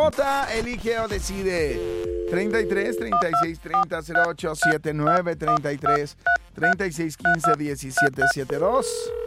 vota, elige o decide. 33 36 30 08 79 33 36 15 17 72.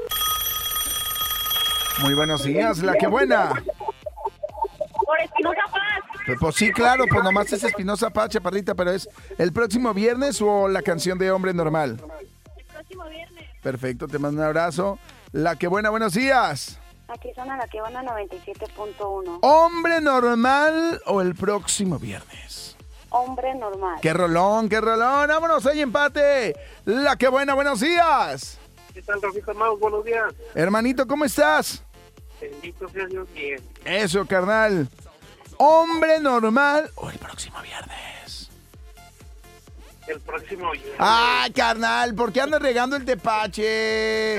Muy buenos días, la que buena. Por Espinosa Paz. Pues sí, claro, pues nomás es Espinosa Paz, chaparrita, pero ¿es el próximo viernes o la canción de Hombre Normal? El próximo viernes. Perfecto, te mando un abrazo. La que buena, buenos días. Aquí suena la que buena 97.1. ¿Hombre Normal o el próximo viernes? Hombre normal. ¡Qué rolón, qué rolón! ¡Vámonos, hay empate! La que buena, buenos días. ¿Qué tal, Rafita Mau? Buenos días. Hermanito, ¿cómo estás? Bendito sea Dios, bien. Eso, carnal. ¿Hombre Normal o el próximo viernes? El próximo viernes. ¡Ay, carnal! ¿Por qué andas regando el tepache?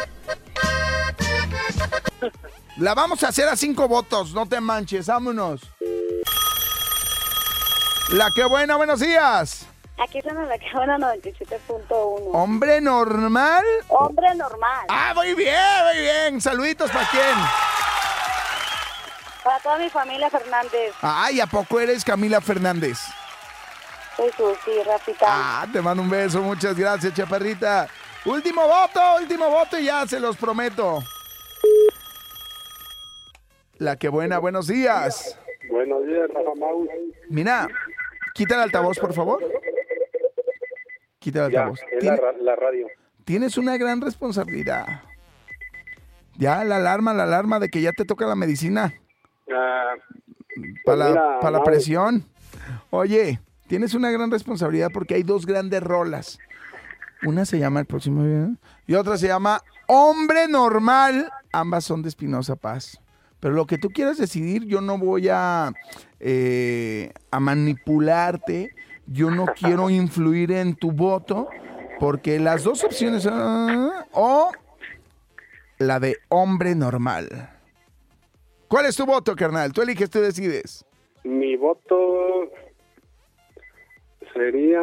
La vamos a hacer a 5 votos, no te manches, vámonos. La que buena, buenos días. Aquí suena la que buena 97.1. ¿Hombre normal? Hombre normal. Ah, muy bien, muy bien. Saluditos, ¿para quién? Para toda mi familia Fernández. Ay, ¿a poco eres Camila Fernández? Soy Susi, Rafita. Ah, te mando un beso, muchas gracias, chaparrita. Último voto y ya se los prometo. La que buena, buenos días. Buenos días, Rafa Mau. Mira, quita el altavoz, por favor. Quita el Ya, altavoz. es la radio. Tienes una gran responsabilidad. Ya, la alarma de que ya te toca la medicina. Para la Mau, presión. Oye, tienes una gran responsabilidad porque hay 2 grandes rolas. Una se llama El próximo viernes y otra se llama Hombre Normal. Ambas son de Espinosa Paz. Pero lo que tú quieras decidir, yo no voy a manipularte. Yo no quiero influir en tu voto porque las 2 opciones son o la de Hombre Normal. ¿Cuál es tu voto, carnal? Tú eliges, tú decides. Mi voto sería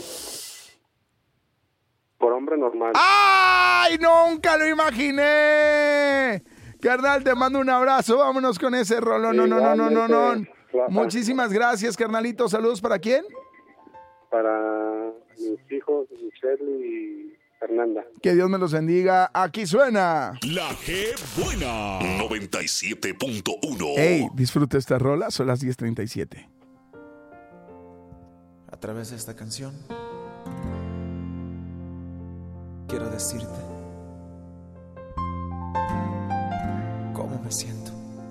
por Hombre Normal. ¡Ay! ¡Nunca lo imaginé! Carnal, te mando un abrazo. Vámonos con ese rollo. No. Igualmente, Rafa. Muchísimas gracias, carnalito. Saludos, ¿para quién? Para mis hijos, Michelle y Fernanda. Que Dios me los bendiga. Aquí suena. La que buena. 97.1. Ey, disfruta esta rola. Son las 10:37. A través de esta canción quiero decirte cómo me siento.